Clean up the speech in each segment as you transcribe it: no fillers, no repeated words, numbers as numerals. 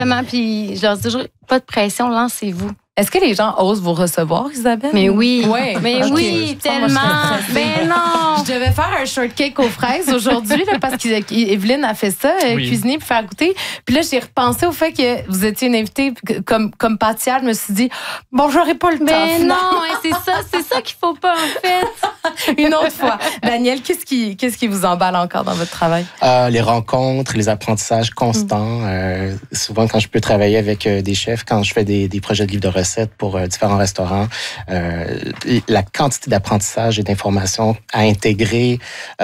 Vraiment, puis je leur dis toujours, pas de pression, lancez-vous. Est-ce que les gens osent vous recevoir, Isabelle? Mais oui. Ouais. Mais Okay. oui, tellement. Mais non. Je devais faire un shortcake aux fraises aujourd'hui là, parce qu'Evelyne a fait ça, cuisiner puis faire goûter. Puis là, j'ai repensé au fait que vous étiez une invitée comme pâtissière. Je me suis dit, bon, j'aurais pas le temps. Mais non, hein, c'est ça qu'il faut pas, en fait. Une autre fois. Daniel, qu'est-ce qui vous emballe encore dans votre travail? Les rencontres, les apprentissages constants. Souvent, quand je peux travailler avec des chefs, quand je fais des projets de livres de recettes pour différents restaurants, la quantité d'apprentissage et d'informations à intégrer,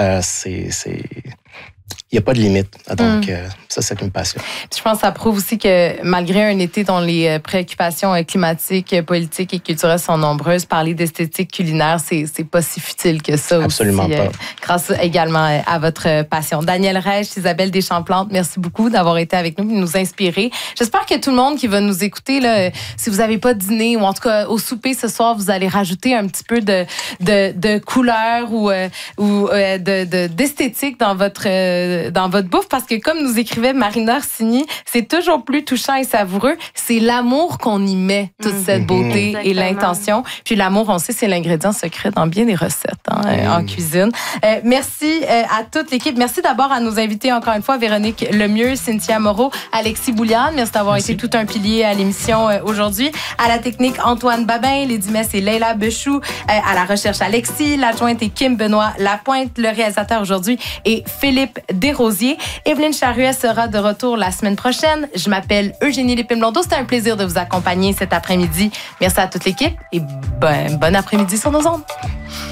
il n'y a pas de limite. Donc, ça, c'est une passion. Je pense que ça prouve aussi que malgré un été dont les préoccupations climatiques, politiques et culturelles sont nombreuses, parler d'esthétique culinaire, c'est pas si futile que ça. Absolument aussi, pas. Grâce également à votre passion. Daniel Rech, Isabelle Deschamps-Plante, merci beaucoup d'avoir été avec nous et de nous inspirer. J'espère que tout le monde qui va nous écouter, là, si vous n'avez pas dîné ou en tout cas au souper ce soir, vous allez rajouter un petit peu de couleur ou d'esthétique dans votre bouffe, parce que comme nous écrivait Marina Orsini, c'est toujours plus touchant et savoureux. C'est l'amour qu'on y met, toute cette beauté et l'intention. Puis l'amour, on sait, c'est l'ingrédient secret dans bien des recettes en cuisine. Merci à toute l'équipe. Merci d'abord à nos invités, encore une fois, Véronique Lemieux, Cynthia Moreau, Alexis Bouliane. Merci d'avoir été tout un pilier à l'émission aujourd'hui. À la technique, Antoine Babin, Lady Mess et Leila Bechou. À la recherche, Alexis, l'adjointe et Kim Benoît Lapointe. Le réalisateur aujourd'hui est Philippe Desrosiers. Evelyne Charuet sera de retour la semaine prochaine. Je m'appelle Eugénie Lépine-Blondeau. C'était un plaisir de vous accompagner cet après-midi. Merci à toute l'équipe et bon après-midi sur nos ondes.